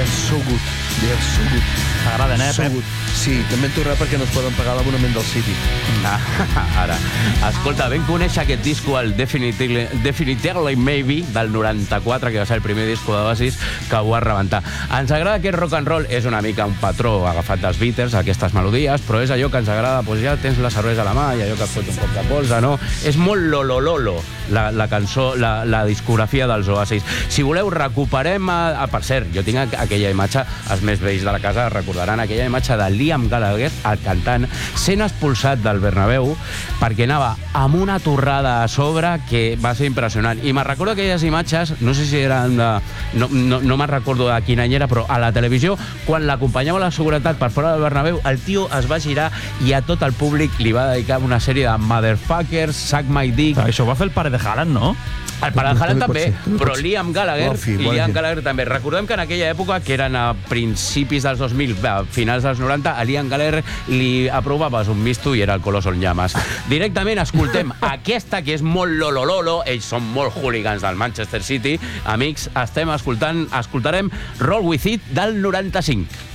are so good. They are so good. T'agraden, So Pep? good. Sí, també hem tornat perquè no es poden pagar l'abonament del City. Ara, escolta, vam conèixer aquest disco, el Definitely Maybe, del 94, que va ser el primer disco d'Oasis, que ho va rebentar. Ens agrada aquest rock and roll, és una mica un patró agafat dels Beatles, aquestes melodies, però és allò que ens agrada, doncs ja tens la cervesa a la mà i allò que et fot un cop de polze, no? És molt lolololo, la cançó, la discografia dels Oasis. Si voleu, recuperem... per cert, jo tinc aquella imatge, els més vells de la casa recordaran aquella imatge de Liam Gallagher, el cantant, sent expulsat del Bernabéu perquè anava amb una torrada a sobre que va ser impressionant. I me'n recordo aquelles imatges, no sé si eren de... No me'n recordo de quin any era, però a la televisió, quan l'acompanyava la seguretat per fora del Bernabéu, el tio es va girar i a tot el públic li va dedicar una sèrie de motherfuckers, suck my dick... Això ho va fer el pare de Haaland, no? El pare de Haaland també, també però pot ser. Liam Gallagher, Buena gent. també. Recordem que en aquella època, que eren a principis dels 2000, a finals dels 90, a Liam Gallagher li aprovaves un misto i era el Coloso en llames. Directament escoltem aquesta, que és molt lolololo, ells són molt hooligans del Manchester City. Amics, escoltarem Roll With It del 95.